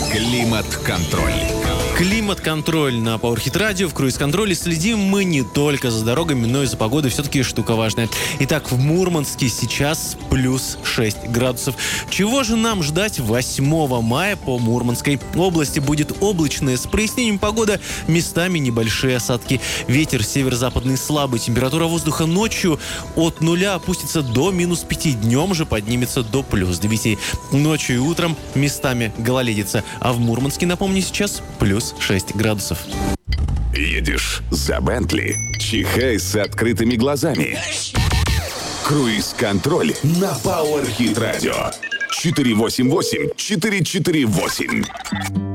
Климат-контроль. Климат-контроль на Powerhit Radio. В круиз-контроле следим мы не только за дорогами, но и за погодой. Все-таки штука важная. Итак, в Мурманске сейчас плюс 6 градусов. Чего же нам ждать 8 мая по Мурманской области? Будет облачная с прояснением погода, местами небольшие осадки. Ветер северо-западный слабый. Температура воздуха ночью от 0 опустится до -5. Днем же поднимется до +9. Ночью и утром местами гололедица. А в Мурманске, напомню, сейчас плюс 6 градусов. Едешь за Бентли? Чихай с открытыми глазами. Круиз-контроль на Powerhit Radio. 488-448.